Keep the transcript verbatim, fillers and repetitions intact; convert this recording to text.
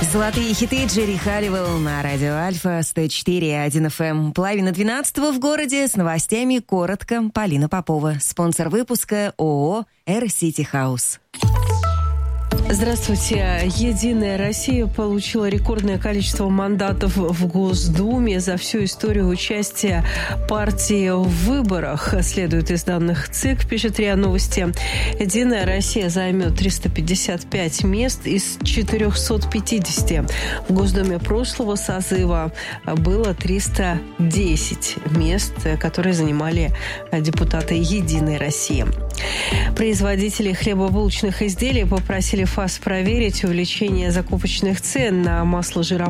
Золотые хиты Джерри Халливелл на радио Альфа сто четыре и один эф эм. Половина двенадцатого в городе. С новостями коротко. Полина Попова. Спонсор выпуска ООО «Эр Сити Хаус». Здравствуйте. «Единая Россия» получила рекордное количество мандатов в Госдуме за всю историю участия партии в выборах. Следует из данных ЦИК, пишет РИА Новости. «Единая Россия» займет триста пятьдесят пять мест из четырехсот пятидесяти. В Госдуме прошлого созыва было триста десять мест, которые занимали депутаты «Единой России». Производители хлебобулочных изделий попросили ФАС проверить увеличение закупочных цен на масло жировое